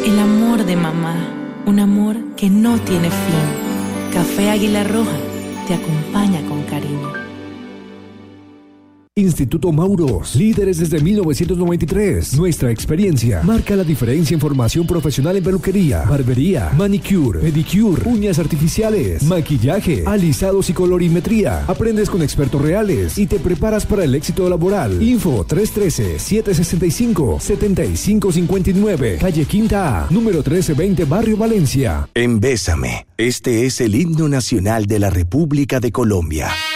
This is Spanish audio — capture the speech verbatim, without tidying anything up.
El amor de mamá, un amor que no tiene fin. Café Águila Roja te acompaña con cariño. Instituto Mauros, líderes desde mil novecientos noventa y tres. Nuestra experiencia marca la diferencia en formación profesional en peluquería, barbería, manicure, pedicure, uñas artificiales, maquillaje, alisados y colorimetría. Aprendes con expertos reales y te preparas para el éxito laboral. Info tres uno tres, siete seis cinco, siete cinco cinco nueve, calle Quinta A, número trece veinte, Barrio Valencia. En Bésame, este es el himno nacional de la República de Colombia.